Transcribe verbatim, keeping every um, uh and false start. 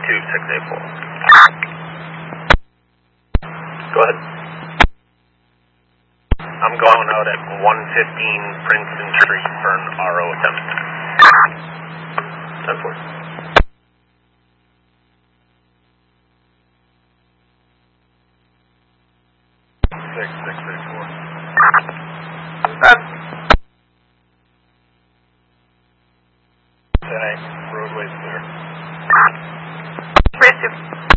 two six eight four. Go ahead. I'm going out at one fifteen Princeton Street for an R O attempt. ten four. six six eight four. That's ten eight. Roadway's clear. Bridge.